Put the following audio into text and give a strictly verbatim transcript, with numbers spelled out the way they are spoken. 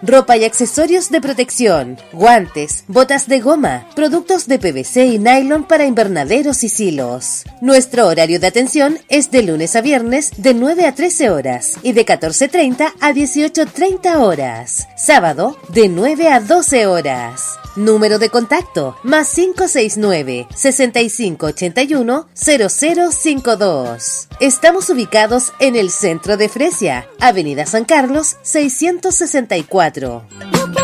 ropa y accesorios de protección, guantes, botas de goma, productos de P V C y nylon para invernaderos y silos. Nuestro horario de atención es de lunes a viernes de nueve a trece horas y de catorce treinta a dieciocho treinta horas. Sábado de nueve a doce horas. Número de contacto más cinco seis nueve, seis cinco ocho uno, cero cero cinco dos. Estamos ubicados en el centro de Fresia, Avenida San Carlos seiscientos sesenta y cuatro.